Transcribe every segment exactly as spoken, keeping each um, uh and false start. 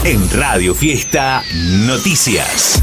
En Radio Fiesta Noticias.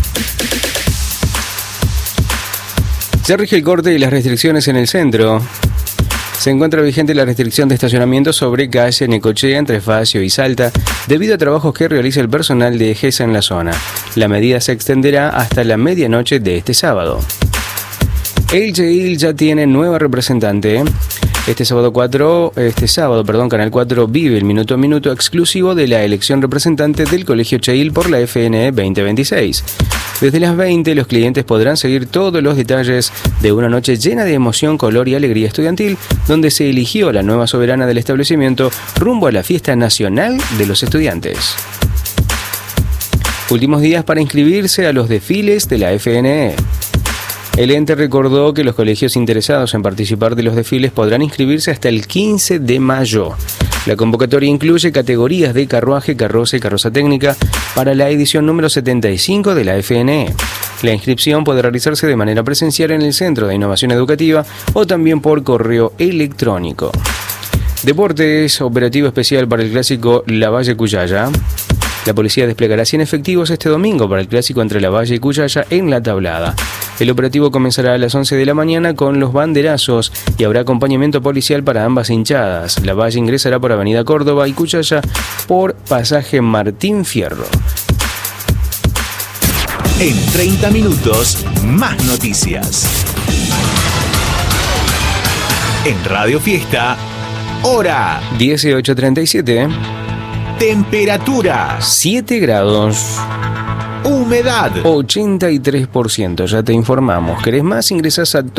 Se rige el corte y las restricciones en el centro. Se encuentra vigente la restricción de estacionamiento sobre calle Necochea entre Facio y Salta debido a trabajos que realiza el personal de EGESA en la zona. La medida se extenderá hasta la medianoche de este sábado. El Cheil ya tiene nueva representante. Este sábado cuatro, este sábado, perdón, Canal cuatro vive el minuto a minuto exclusivo de la elección representante del Colegio Cheil por la F N E veinte veintiséis. Desde las veinte, los clientes podrán seguir todos los detalles de una noche llena de emoción, color y alegría estudiantil, donde se eligió la nueva soberana del establecimiento rumbo a la fiesta nacional de los estudiantes. Últimos días para inscribirse a los desfiles de la F N E. El ente recordó que los colegios interesados en participar de los desfiles podrán inscribirse hasta el quince de mayo. La convocatoria incluye categorías de carruaje, carroza y carroza técnica para la edición número setenta y cinco de la F N E. La inscripción puede realizarse de manera presencial en el Centro de Innovación Educativa o también por correo electrónico. Deportes, operativo especial para el clásico Lavalle Cuyaya. La policía desplegará cien efectivos este domingo para el clásico entre Lavalle y Cuyaya en La Tablada. El operativo comenzará a las once de la mañana con los banderazos y habrá acompañamiento policial para ambas hinchadas. Lavalle ingresará por Avenida Córdoba y Cuyaya por Pasaje Martín Fierro. En treinta minutos, más noticias. En Radio Fiesta, hora dieciocho treinta y siete. Temperatura siete grados. Humedad ochenta y tres por ciento. Ya te informamos. ¿Querés más? Ingresás a